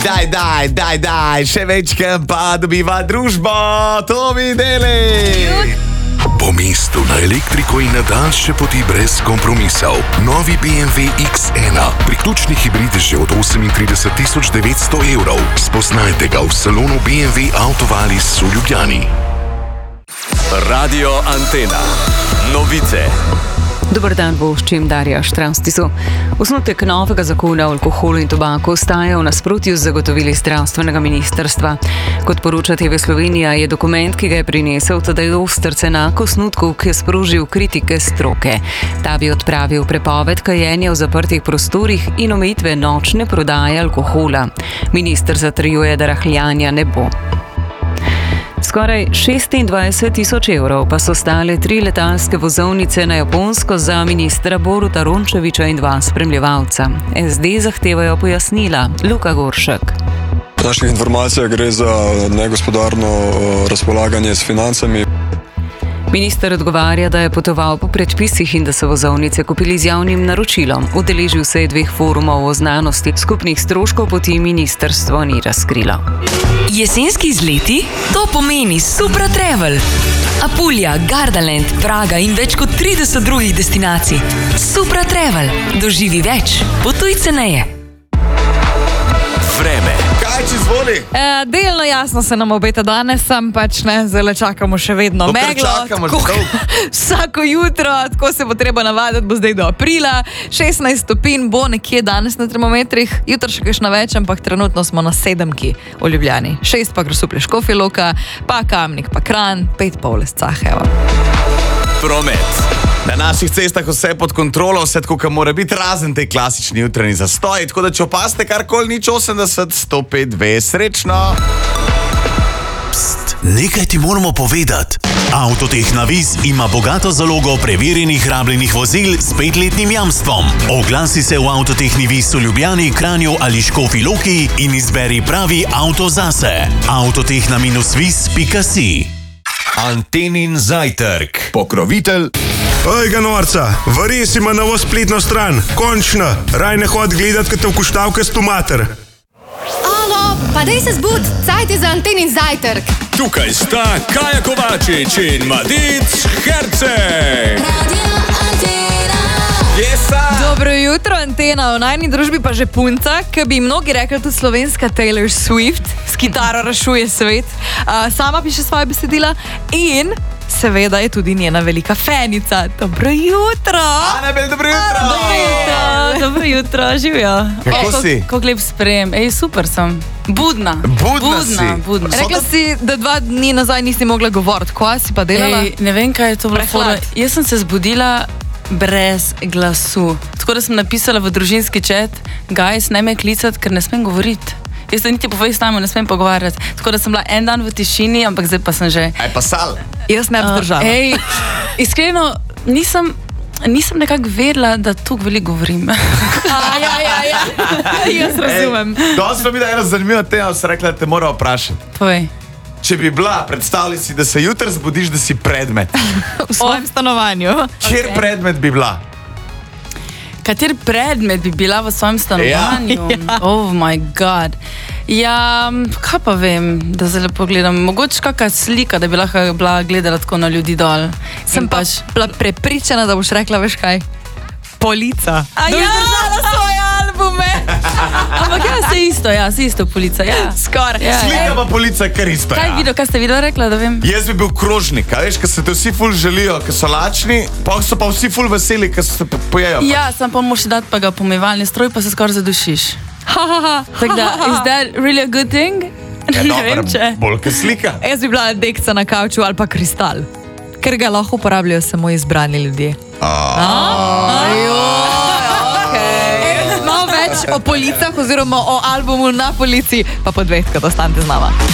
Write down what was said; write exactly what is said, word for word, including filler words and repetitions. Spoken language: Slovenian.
Daj, daj, daj, daj, še večkrat pa dobiva družbo, to videli. Po mestu na elektriko in na daljše poti brez kompromisov. Novi B M W X ena. Priključni hibrid že od osemintrideset tisoč devetsto evrov. Spoznajte ga v salonu B M W Autovalis v Ljubljani. Radio Antena. Novice. Dobar dan, voščim Darja Štravstisu. Osnutek novega zakona o alkoholu in tobaku ostaja v nasprotju z zagotovili zdravstvenega ministrstva. Kot poroča T V Slovenija, je dokument, ki ga je prinesel Tadej Ostrc, enak osnutku, ki je sprožil kritike stroke. Ta bi odpravil prepoved kajenja v zaprtih prostorih in omejitve nočne prodaje alkohola. Minister zatrjuje, da rahljanja ne bo. Skoraj šestindvajset tisoč evrov pa so stale tri letalske vozovnice na Japonsko za ministra Boruta Rončevića in dva spremljevalca. S D zahtevajo pojasnila. Luka Goršek. Po naših informacijah gre za negospodarno razpolaganje s financami. Minister odgovarja, da je potoval po predpisih in da so vozovnice kupili z javnim naročilom. Udeležil se je dveh forumov o znanosti. Skupnih stroškov poti ministrstvo ni razkrilo. Jesenski izleti? To pomeni Supra Travel. Apulija, Gardaland, Praga in več kot trideset drugih destinacij. Supra Travel. Doživi več. Potuj ceneje. Vreme. Kaj če zvoli? E, delno jasno se nam obeta danes, sam pač ne, zdaj čakamo še vedno Dokler meglo. čakamo, že tako, dolgo. vsako jutro, tako se bo treba navaditi, bo zdaj do aprila. šestnajst stopinj bo nekje danes na termometrih, jutro še kakšna več, ampak trenutno smo na sedemki v Ljubljani. Šest pa Grosuplje Škofja Loka, pa Kamnik, pa Kranj, pet pa v Lescah, evo. Promet. Na naših cestah vse pod kontrolo, vse tako, kar mora biti, razen tej klasični jutranji zastoj. Tako da, če opaste karkoli, nič osemdeset, sto pet, dve, srečno. Pst, nekaj ti moramo povedati. Avtotehna Viz ima bogato zalogo preverjenih rabljenih vozil s petletnim jamstvom. Oglasi se v Avtotehni Viz v Ljubljani, Kranju ali Škofji Loki in izberi pravi avto zase. avtotehna viz pika si. Antenin zajtrk. Pokrovitelj. Ojga norca, varis ima novo spletno stran. Končno, raj ne hod gledat, kad te v kuštavke stomater. Alo, pa dej se zbud, cajt je za Antenin zajtrk. Tukaj sta Kaja Kovačič in Madic Herceg. Jesa! Dobro jutro, Antena, v najni družbi pa že punca, ki bi mnogi rekli tudi slovenska Taylor Swift, s kitaro rešuje svet. Uh, sama piše svoje besedila in seveda je tudi njena velika fenica. Dobro jutro! Anabel, dobro jutro! Dobro jutro, dobro jutro, živijo. Kako si? Kako lep sprejem. Ej, super sem. Budna. Budna si. Budna. Rekla si, da dva dni nazaj nisi mogla govoriti. Kaj si pa delala? Ej, ne vem, kaj je to bilo. Prehlad. Jaz sem se zbudila brez glasu. Tako da sem napisala v družinski chat, guys, ne me klicati, ker ne smem govoriti. Jaz se niti po FaceTimeu ne smem pogovarjati. Tako da sem bila en dan v tišini, ampak zdaj pa sem že... Aj pa sal. Jaz ne bi zdržala. Uh, ej, iskreno, nisem, nisem nekako vedela, da tukaj veliko govorim. A, ja, ja, ja. Jaz razumem. Danes pa mi da ena zanimiva tema, sem rekla, da te mora vprašati. Povej. Če bi bila, predstavljaj si, da se jutri zbudiš, da si predmet. V svojem stanovanju. Kjer Okay. predmet bi bila? Kater predmet bi bila v svojem stanovanju? Ja. Oh my god. Ja, kaj pa vem, da zdaj lepo gledam. Mogoče kakšna slika, da bi lahko bila gledala tako na ljudi dol. Sem In pa bila prepričana, da boš rekla, veš kaj? Polica. A Da bi ja, držala svoje albume. Ampak ja, se isto, ja, se isto polica, ja. Skoraj. Ja, Slika pa polica, kar isto. Kaj, Ja. video, kaj ste video rekla, da vem? Jaz bi bil krožnik, a veš, ker se te vsi ful želijo, ker so lačni, pa so pa vsi ful veseli, ker se po- pojejo. Ja, sam pa moraš dati pa ga pomivalni stroj, pa se skoraj zadušiš. Ha, ha, ha. Tako da, is that really a good thing? Ja, Ne dobro, vem, če. bolj kot slika. Jaz bi bila dekca na kavču ali pa kristal, ker ga lahko uporabljajo samo izbrani ljudje. Malo več o policah oziroma o albumu na polici, pa po dveh, kad ostanete z nama.